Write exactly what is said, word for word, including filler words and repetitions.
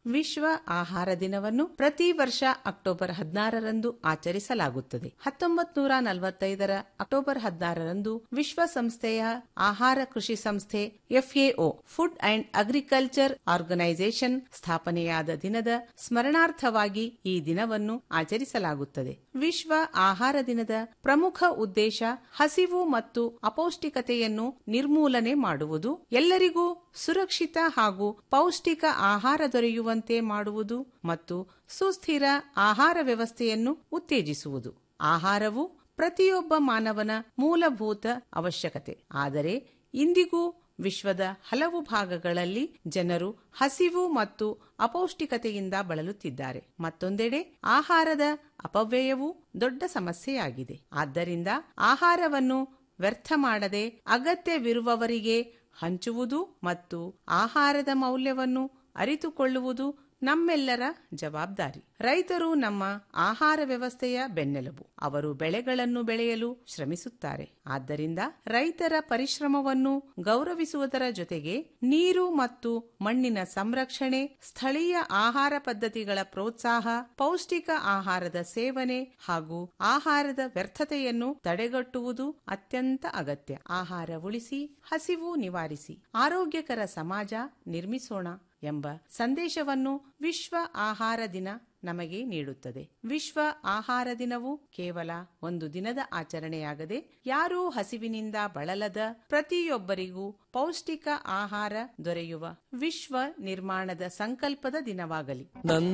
ವಿಶ್ವ ಆಹಾರ ದಿನವನ್ನು ಪ್ರತಿ ವರ್ಷ ಅಕ್ಟೋಬರ್ ಹದಿನಾರರಂದು ಆಚರಿಸಲಾಗುತ್ತದೆ. ಹತ್ತೊಂಬತ್ತು ನೂರ ನಲವತ್ತೈದರ ಅಕ್ಟೋಬರ್ ಹದಿನಾರರಂದು ವಿಶ್ವಸಂಸ್ಥೆಯ ಆಹಾರ ಕೃಷಿ ಸಂಸ್ಥೆ FAO food and agriculture organisation ಸ್ಥಾಪನೆಯಾದ ದಿನದ ಸ್ಮರಣಾರ್ಥವಾಗಿ ಈ ದಿನವನ್ನು ಆಚರಿಸಲಾಗುತ್ತದೆ. ವಿಶ್ವ ಆಹಾರ ದಿನದ ಪ್ರಮುಖ ಉದ್ದೇಶ ಹಸಿವು ಮತ್ತು ಅಪೌಷ್ಟಿಕತೆಯನ್ನು ನಿರ್ಮೂಲನೆ ಮಾಡುವುದು, ಎಲ್ಲರಿಗೂ ಸುರಕ್ಷಿತ ಹಾಗೂ ಪೌಷ್ಟಿಕ ಆಹಾರ ದೊರೆಯುವಂತೆ ಮಾಡುವುದು ಮತ್ತು ಸುಸ್ಥಿರ ಆಹಾರ ವ್ಯವಸ್ಥೆಯನ್ನು ಉತ್ತೇಜಿಸುವುದು. ಆಹಾರವು ಪ್ರತಿಯೊಬ್ಬ ಮಾನವನ ಮೂಲಭೂತ ಅವಶ್ಯಕತೆ. ಆದರೆ ಇಂದಿಗೂ ವಿಶ್ವದ ಹಲವು ಭಾಗಗಳಲ್ಲಿ ಜನರು ಹಸಿವು ಮತ್ತು ಅಪೌಷ್ಟಿಕತೆಯಿಂದ ಬಳಲುತ್ತಿದ್ದಾರೆ. ಮತ್ತೊಂದೆಡೆ ಆಹಾರದ ಅಪವ್ಯಯವೂ ದೊಡ್ಡ ಸಮಸ್ಯೆಯಾಗಿದೆ. ಆದ್ದರಿಂದ ಆಹಾರವನ್ನು ವ್ಯರ್ಥ ಮಾಡದೆ ಅಗತ್ಯವಿರುವವರಿಗೆ ಹಂಚುವುದು ಮತ್ತು ಆಹಾರದ ಮೌಲ್ಯವನ್ನು ಅರಿತುಕೊಳ್ಳುವುದು ನಮ್ಮೆಲ್ಲರ ಜವಾಬ್ದಾರಿ. ರೈತರು ನಮ್ಮ ಆಹಾರ ವ್ಯವಸ್ಥೆಯ ಬೆನ್ನೆಲುಬು. ಅವರು ಬೆಳೆಗಳನ್ನು ಬೆಳೆಯಲು ಶ್ರಮಿಸುತ್ತಾರೆ. ಆದ್ದರಿಂದ ರೈತರ ಪರಿಶ್ರಮವನ್ನು ಗೌರವಿಸುವುದರ ಜೊತೆಗೆ ನೀರು ಮತ್ತು ಮಣ್ಣಿನ ಸಂರಕ್ಷಣೆ, ಸ್ಥಳೀಯ ಆಹಾರ ಪದ್ಧತಿಗಳ ಪ್ರೋತ್ಸಾಹ, ಪೌಷ್ಟಿಕ ಆಹಾರದ ಸೇವನೆ ಹಾಗೂ ಆಹಾರದ ವ್ಯರ್ಥತೆಯನ್ನು ತಡೆಗಟ್ಟುವುದು ಅತ್ಯಂತ ಅಗತ್ಯ. ಆಹಾರ ಉಳಿಸಿ, ಹಸಿವು ನಿವಾರಿಸಿ, ಆರೋಗ್ಯಕರ ಸಮಾಜ ನಿರ್ಮಿಸೋಣ ಎಂಬ ಸಂದೇಶವನ್ನು ವಿಶ್ವ ಆಹಾರ ದಿನ ನಮಗೆ ನೀಡುತ್ತದೆ. ವಿಶ್ವ ಆಹಾರ ದಿನವು ಕೇವಲ ಒಂದು ದಿನದ ಆಚರಣೆಯಾಗದೆ ಯಾರೂ ಹಸಿವಿನಿಂದ ಬಳಲದ ಪ್ರತಿಯೊಬ್ಬರಿಗೂ ಪೌಷ್ಟಿಕ ಆಹಾರ ದೊರೆಯುವ ವಿಶ್ವ ನಿರ್ಮಾಣದ ಸಂಕಲ್ಪದ ದಿನವಾಗಲಿ.